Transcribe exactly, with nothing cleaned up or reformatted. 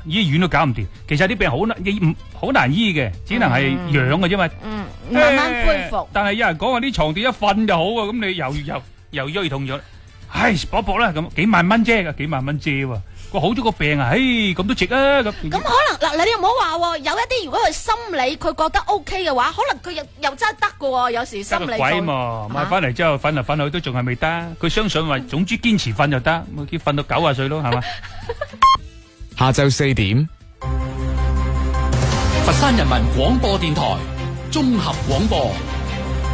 醫院都搞唔掂。其實啲病好難醫，唔好難醫嘅，只能係養嘅啫嘛。 嗯，慢慢恢復。 但係有人講話啲床墊一瞓就好啊，咁你又又又腰痛咗，唉搏搏啦，咁幾萬蚊啫，幾萬蚊啫喎。個好咗個病啊，唉咁都值啊咁。 咁可能嗱，你又唔好話喎，有一啲如果佢心理佢覺得 O K 嘅話，可能佢又又真係得㗎喎。有時心理得個鬼嘛，買翻嚟之後瞓嚟瞓去都仲係未得。佢相信話，總之堅持瞓就得，佢瞓到九十歲咯，係嘛？ 下晝四點， 佛山人民廣播電台綜合廣播。